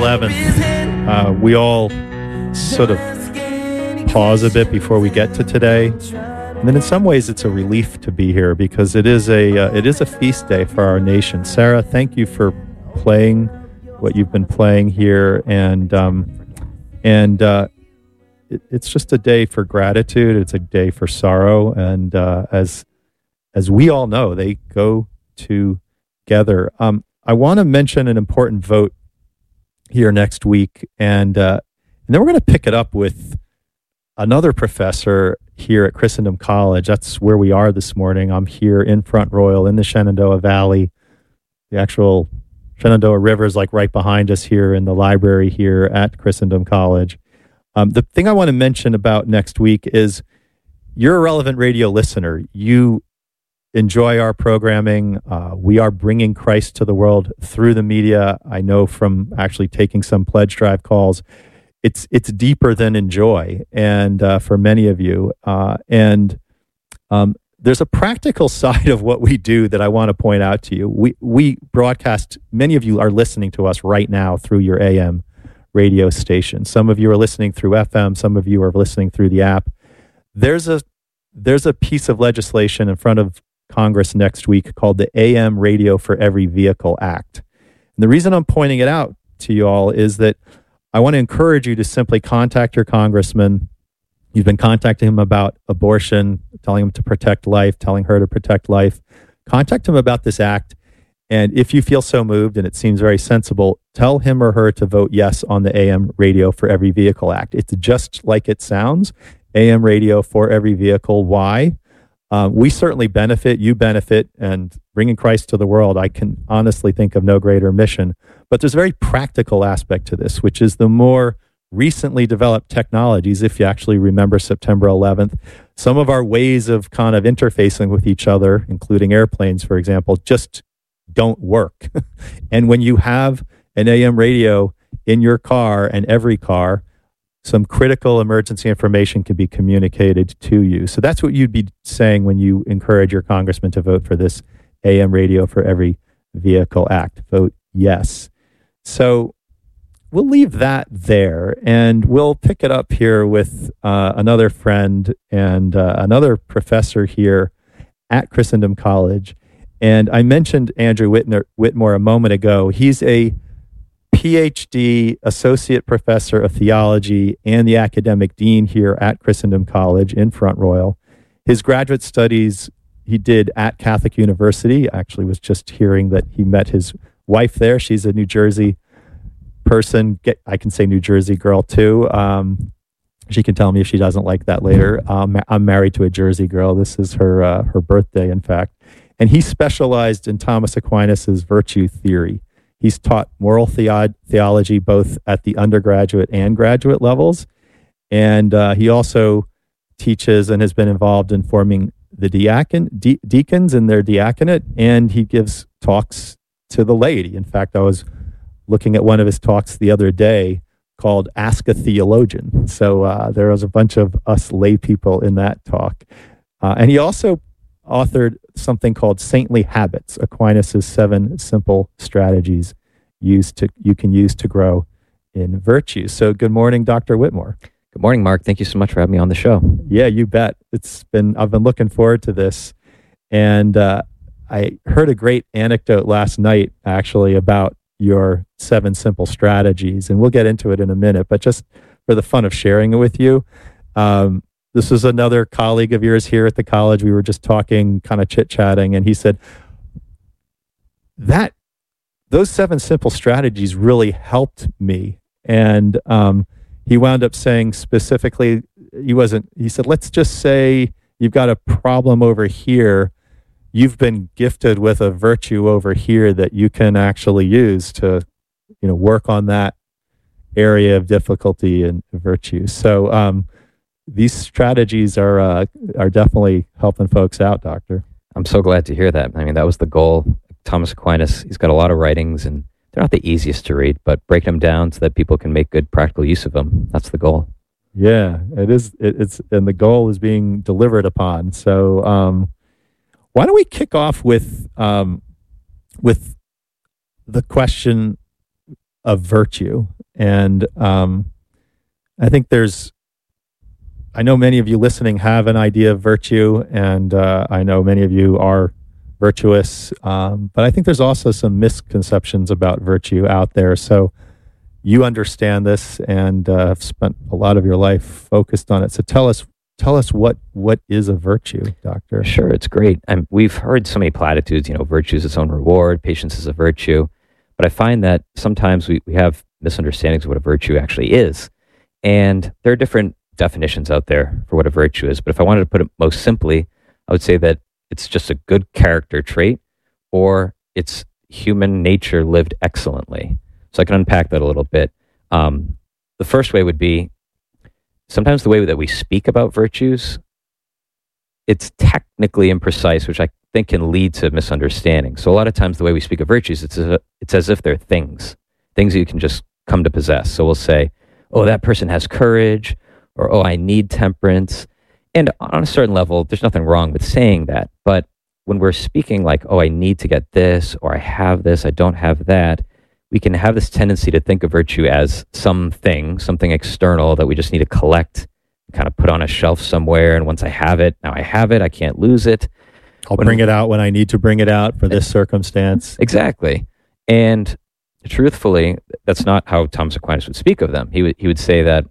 11th, we all sort of pause a bit before we get to today. And then in some ways it's a relief to be here because it is a feast day for our nation. Sarah, thank you for playing what you've been playing here. It's just a day for gratitude. It's a day for sorrow. And as we all know, they go together. I want to mention an important vote here next week. And then we're going to pick it up with another professor here at Christendom College. That's where we are this morning. I'm here in Front Royal in the Shenandoah Valley. The actual Shenandoah River is like right behind us here in the library here at Christendom College. The thing I want to mention about next week is you're a Relevant Radio listener. You enjoy our programming. We are bringing Christ to the world through the media. I know from actually taking some pledge drive calls, it's deeper than enjoy, and for many of you. There's a practical side of what we do that I want to point out to you. We broadcast, many of you are listening to us right now through your AM radio station. Some of you are listening through FM. Some of you are listening through the app. There's a piece of legislation in front of Congress next week called the AM Radio for Every Vehicle Act. And the reason I'm pointing it out to you all is that I want to encourage you to simply contact your congressman. You've been contacting him about abortion, telling him to protect life, telling her to protect life. Contact him about this act. And if you feel so moved, and it seems very sensible, tell him or her to vote yes on the AM Radio for Every Vehicle Act. It's just like it sounds, AM Radio for Every Vehicle. Why? We certainly benefit, you benefit, and bringing Christ to the world, I can honestly think of no greater mission. But there's a very practical aspect to this, which is the more recently developed technologies, if you actually remember September 11th, some of our ways of kind of interfacing with each other, including airplanes, for example, just don't work. And when you have an AM radio in your car and every car, some critical emergency information can be communicated to you. So that's what you'd be saying when you encourage your congressman to vote for this AM Radio for Every Vehicle Act. Vote yes. So we'll leave that there, and we'll pick it up here with another friend and another professor here at Christendom College. And I mentioned Andrew Whitmore a moment ago. He's a PhD associate professor of theology and the academic dean here at Christendom College in Front Royal. His graduate studies he did at Catholic University. I actually was just hearing that he met his wife there. She's a New Jersey person. I can say New Jersey girl too. She can tell me if she doesn't like that later. I'm married to a Jersey girl. This is her birthday, in fact. And he specialized in Thomas Aquinas' virtue theory. He's taught moral theology both at the undergraduate and graduate levels. And he also teaches and has been involved in forming the deacons in their diaconate. And he gives talks to the laity. In fact, I was looking at one of his talks the other day called Ask a Theologian. So there was a bunch of us lay people in that talk. And he also authored something called Saintly Habits, Aquinas' 7 simple strategies you can use to grow in virtue. So good morning, Dr. Whitmore. Good morning, Mark. Thank you so much for having me on the show. Yeah, you bet. I've been looking forward to this. And I heard a great anecdote last night, actually, about your 7 simple strategies. And we'll get into it in a minute, but just for the fun of sharing it with you, this was another colleague of yours here at the college. We were just talking, kind of chit-chatting, and he said that those 7 simple strategies really helped me. And he wound up saying specifically, he said, let's just say you've got a problem over here. You've been gifted with a virtue over here that you can actually use to, work on that area of difficulty and virtue. So, these strategies are definitely helping folks out, Doctor. I'm so glad to hear that. I mean, that was the goal. Thomas Aquinas, he's got a lot of writings, and they're not the easiest to read, but break them down so that people can make good practical use of them. That's the goal. Yeah, it is. And the goal is being delivered upon. So why don't we kick off with the question of virtue. And I think I know many of you listening have an idea of virtue, and I know many of you are virtuous, but I think there's also some misconceptions about virtue out there. So you understand this and have spent a lot of your life focused on it. So tell us what is a virtue, Doctor? Sure, it's great. We've heard so many platitudes, virtue is its own reward, patience is a virtue. But I find that sometimes we have misunderstandings of what a virtue actually is. And there are different definitions out there for what a virtue is. But if I wanted to put it most simply, I would say that it's just a good character trait, or it's human nature lived excellently. So I can unpack that a little bit. The first way would be, sometimes the way that we speak about virtues, it's technically imprecise, which I think can lead to misunderstanding. So a lot of times the way we speak of virtues, it's as if they're things that you can just come to possess. So we'll say, oh, that person has courage, or oh, I need temperance. And on a certain level, there's nothing wrong with saying that. But when we're speaking like, oh, I need to get this, or I have this, I don't have that, we can have this tendency to think of virtue as something external that we just need to collect, kind of put on a shelf somewhere. And once I have it, now I have it, I can't lose it. I'll bring it out when I need to bring it out for this circumstance. Exactly. And truthfully, that's not how Thomas Aquinas would speak of them. He would say that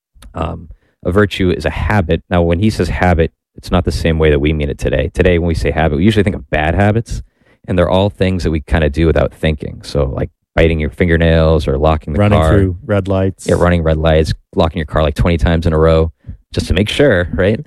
a virtue is a habit. Now, when he says habit, it's not the same way that we mean it today. Today, when we say habit, we usually think of bad habits, and they're all things that we kind of do without thinking. So like biting your fingernails or locking the car. Running through red lights. Yeah, running red lights, locking your car like 20 times in a row just to make sure, right?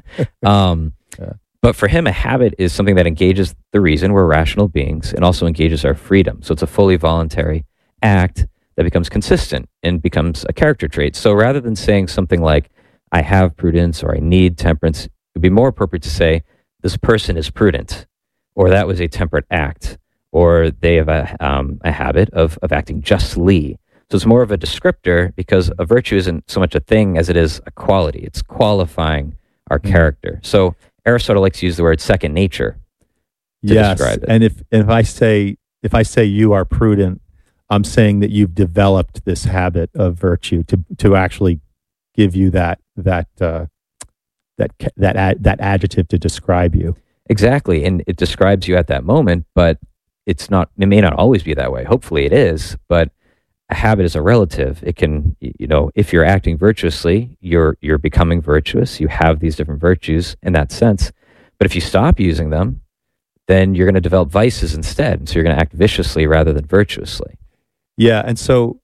But for him, a habit is something that engages the reason. We're rational beings, and also engages our freedom. So it's a fully voluntary act that becomes consistent and becomes a character trait. So rather than saying something like, I have prudence or I need temperance, it would be more appropriate to say, this person is prudent, or that was a temperate act, or they have a habit of acting justly. So it's more of a descriptor, because a virtue isn't so much a thing as it is a quality. It's qualifying our character. So Aristotle likes to use the word second nature to describe it. And if I say you are prudent, I'm saying that you've developed this habit of virtue to actually give you that adjective to describe you. Exactly, and it describes you at that moment, but it may not always be that way. Hopefully it is, but a habit is a relative. It can, if you're acting virtuously, you're becoming virtuous. You have these different virtues in that sense. But if you stop using them, then you're going to develop vices instead. And so you're going to act viciously rather than virtuously. Yeah, and so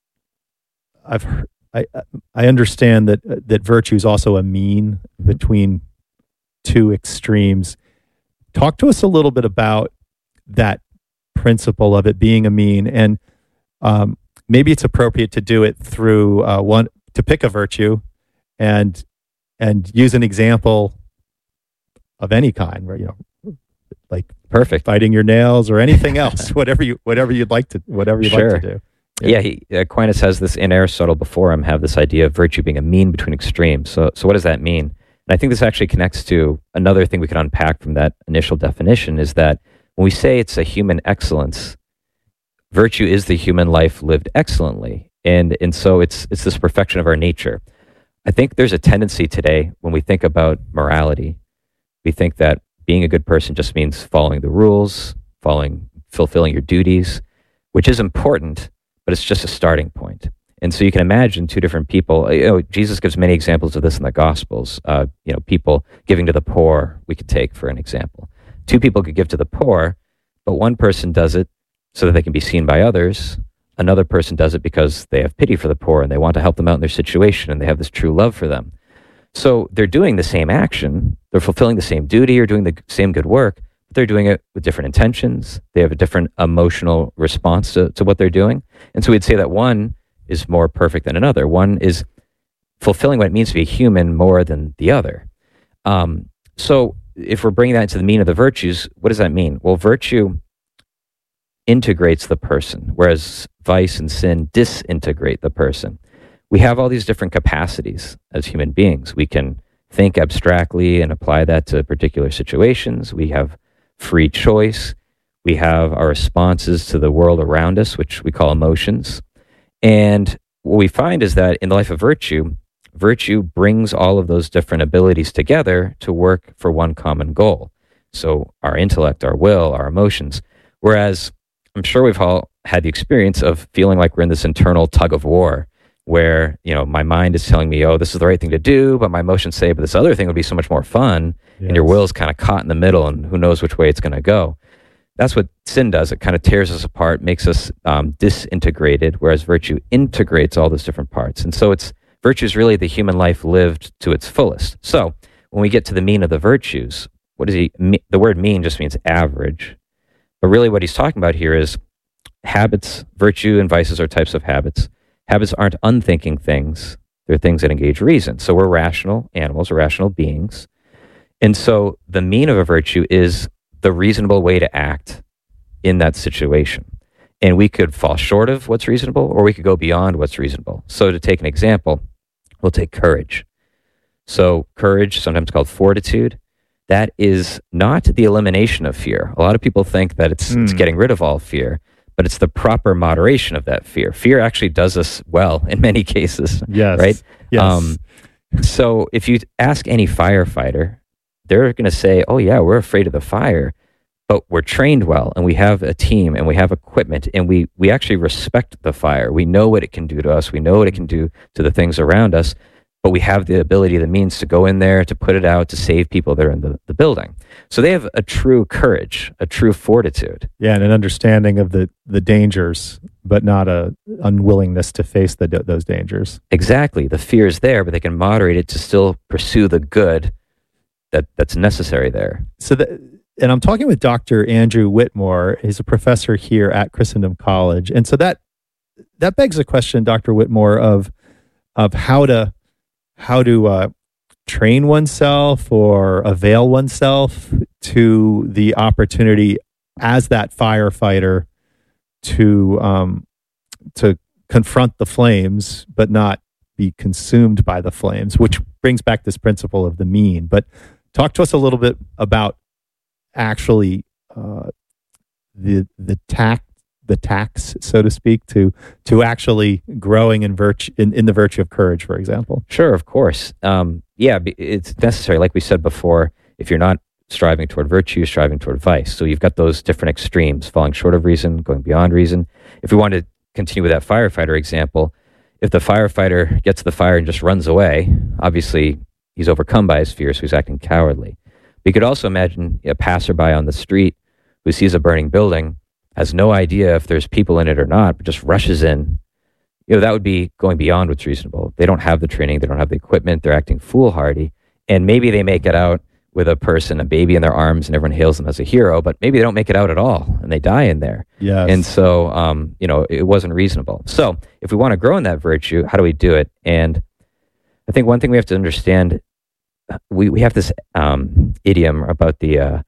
I understand that virtue is also a mean between two extremes. Talk to us a little bit about that principle of it being a mean, and maybe it's appropriate to do it through to pick a virtue and use an example of any kind, where like perfect biting your nails or anything else, whatever you'd like to do. Yeah, Aquinas has this in Aristotle before him, have this idea of virtue being a mean between extremes. So what does that mean? And I think this actually connects to another thing we could unpack from that initial definition, is that when we say it's a human excellence, virtue is the human life lived excellently. And so it's this perfection of our nature. I think there's a tendency today when we think about morality, we think that being a good person just means following the rules, fulfilling your duties, which is important, but it's just a starting point. And so you can imagine two different people. Jesus gives many examples of this in the Gospels. People giving to the poor, we could take for an example. Two people could give to the poor, but one person does it so that they can be seen by others. Another person does it because they have pity for the poor and they want to help them out in their situation, and they have this true love for them. So they're doing the same action, they're fulfilling the same duty or doing the same good work, but they're doing it with different intentions. They have a different emotional response to what they're doing. And so we'd say that one is more perfect than another. One is fulfilling what it means to be a human more than the other. So if we're bringing that into the mean of the virtues, what does that mean? Well, virtue integrates the person, whereas vice and sin disintegrate the person. We have all these different capacities as human beings. We can think abstractly and apply that to particular situations. We have free choice. We have our responses to the world around us, which we call emotions. And what we find is that in the life of virtue, virtue brings all of those different abilities together to work for one common goal. So our intellect, our will, our emotions. Whereas I'm sure we've all had the experience of feeling like we're in this internal tug of war where, my mind is telling me, oh, this is the right thing to do, but my emotions say, but this other thing would be so much more fun. Yes. And your will is kind of caught in the middle and who knows which way it's going to go. That's what sin does. It kind of tears us apart, makes us disintegrated, whereas virtue integrates all those different parts. And so virtue is really the human life lived to its fullest. So when we get to the mean of the virtues, the word mean just means average. But really what he's talking about here is habits. Virtue and vices are types of habits. Habits aren't unthinking things. They're things that engage reason. So we're rational animals, we're rational beings. And so the mean of a virtue is the reasonable way to act in that situation. And we could fall short of what's reasonable, or we could go beyond what's reasonable. So to take an example, we'll take courage. So courage, sometimes called fortitude, that is not the elimination of fear. A lot of people think that it's getting rid of all fear, but it's the proper moderation of that fear. Fear actually does us well in many cases, yes. Right? Yes. So if you ask any firefighter, they're going to say, oh yeah, we're afraid of the fire, but we're trained well, and we have a team, and we have equipment, and we actually respect the fire. We know what it can do to us. We know what it can do to the things around us, but we have the ability, the means to go in there, to put it out, to save people that are in the building. So they have a true courage, a true fortitude. Yeah, and an understanding of the dangers, but not a unwillingness to face those dangers. Exactly. The fear is there, but they can moderate it to still pursue the good that's necessary there. And I'm talking with Dr. Andrew Whitmore. He's a professor here at Christendom College. And so that begs the question, Dr. Whitmore, of how to train oneself or avail oneself to the opportunity as that firefighter to confront the flames, but not be consumed by the flames, which brings back this principle of the mean. But talk to us a little bit about actually the tax, so to speak, to actually growing in the virtue of courage, for example. Sure, of course. It's necessary. Like we said before, if you're not striving toward virtue, you're striving toward vice. So you've got those different extremes, falling short of reason, going beyond reason. If we want to continue with that firefighter example, if the firefighter gets the fire and just runs away, obviously he's overcome by his fear, so he's acting cowardly. We could also imagine a passerby on the street who sees a burning building, has no idea if there's people in it or not, but just rushes in. That would be going beyond what's reasonable. They don't have the training, they don't have the equipment, they're acting foolhardy, and maybe they make it out with a baby in their arms, and everyone hails them as a hero, but maybe they don't make it out at all, and they die in there. Yes. And so, it wasn't reasonable. So if we want to grow in that virtue, how do we do it? And I think one thing we have to understand, we have this idiom about the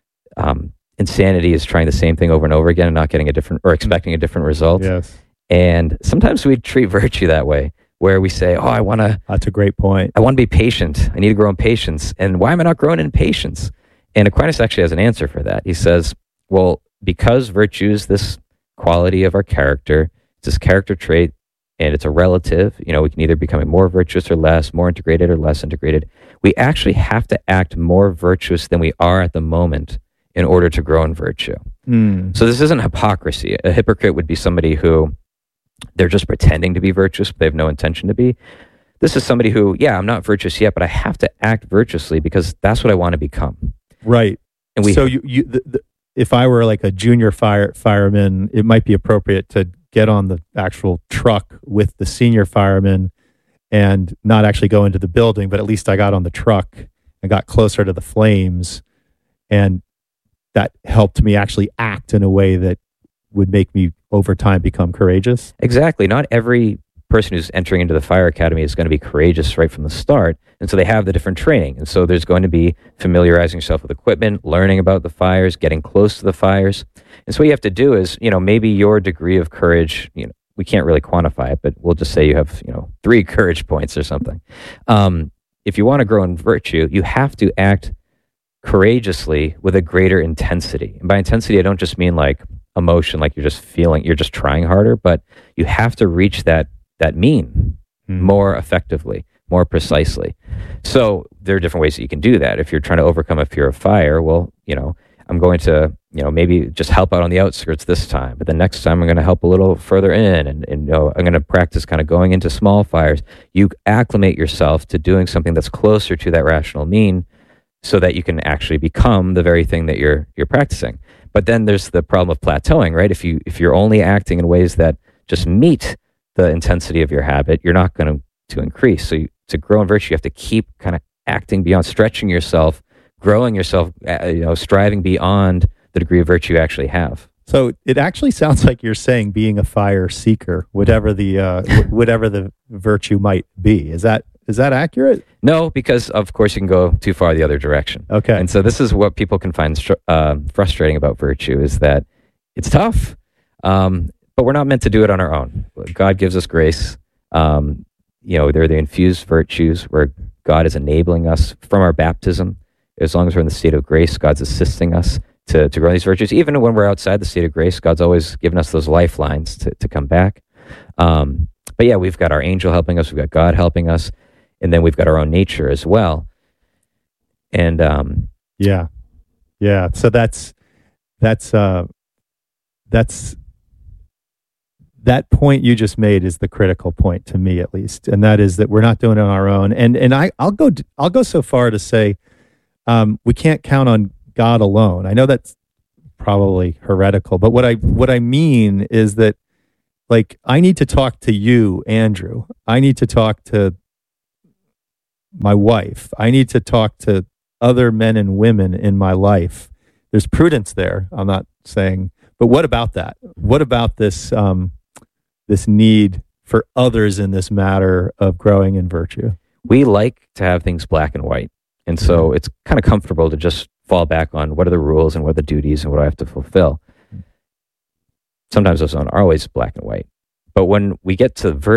insanity is trying the same thing over and over again and not getting expecting a different result. Yes. And sometimes we treat virtue that way, where we say, that's a great point. I want to be patient. I need to grow in patience. And why am I not growing in patience? And Aquinas actually has an answer for that. He says, well, because virtue is this quality of our character, it's this character trait, and it's a relative. We can either become more virtuous or less, more integrated or less integrated. We actually have to act more virtuous than we are at the moment in order to grow in virtue. So this isn't hypocrisy. A hypocrite would be somebody who they're just pretending to be virtuous, but they have no intention to be. This is somebody who, I'm not virtuous yet, but I have to act virtuously because that's what I want to become. Right. And so if I were like a junior fireman, it might be appropriate to get on the actual truck with the senior fireman and not actually go into the building, but at least I got on the truck and got closer to the flames, and that helped me actually act in a way that would make me over time become courageous. Exactly. Not every person who's entering into the fire academy is going to be courageous right from the start. And so they have the different training. And so there's going to be familiarizing yourself with equipment, learning about the fires, getting close to the fires. And so what you have to do is, maybe your degree of courage, we can't really quantify it, but we'll just say you have, 3 courage points or something. If you want to grow in virtue, you have to act courageously with a greater intensity. And by intensity, I don't just mean like emotion, like you're just trying harder, but you have to reach that mean more effectively, more precisely. So there are different ways that you can do that. If you're trying to overcome a fear of fire, well, I'm going to, maybe just help out on the outskirts this time, but the next time I'm going to help a little further in, and I'm going to practice kind of going into small fires. You acclimate yourself to doing something that's closer to that rational mean, so that you can actually become the very thing that you're practicing. But then there's the problem of plateauing, right? If you're only acting in ways that just meet the intensity of your habit, you're not going to increase. So to grow in virtue, you have to keep kind of acting beyond, stretching yourself, growing yourself, striving beyond the degree of virtue you actually have. So it actually sounds like you're saying being a fire seeker, whatever the virtue might be. Is that accurate? No, because of course you can go too far the other direction. Okay. And so this is what people can find frustrating about virtue, is that it's tough, but we're not meant to do it on our own. God gives us grace. They're the infused virtues where God is enabling us from our baptism. As long as we're in the state of grace, God's assisting us to grow these virtues. Even when we're outside the state of grace, God's always given us those lifelines to come back. But yeah, we've got our angel helping us. We've got God helping us. And then we've got our own nature as well. And yeah. So that's that point you just made is the critical point to me, at least, and that is that we're not doing it on our own. And I'll go so far to say we can't count on God alone. I know that's probably heretical, but what I mean is that, like, I need to talk to you, Andrew. I need to talk to my wife. I need to talk to other men and women in my life. There's prudence there. I'm not saying, but what about that? What about this this need for others in this matter of growing in virtue? We like to have things black and white, and so it's kind of comfortable to just fall back on what are the rules and what are the duties and what do I have to fulfill. Sometimes those aren't always black and white, but when we get to virtue,